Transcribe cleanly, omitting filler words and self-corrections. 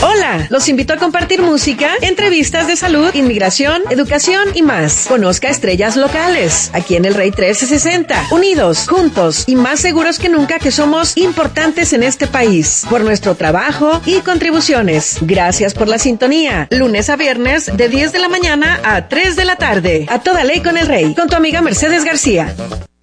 Hola, los invito a compartir música, entrevistas de salud, inmigración, educación y más. Conozca estrellas locales, aquí en el Rey 1360. Unidos, juntos y más seguros que nunca que somos importantes en este país. Por nuestro trabajo y contribuciones. Gracias por la sintonía. Lunes a viernes de 10 de la mañana a 3 de la tarde. A toda ley con el Rey. Con tu amiga Mercedes García.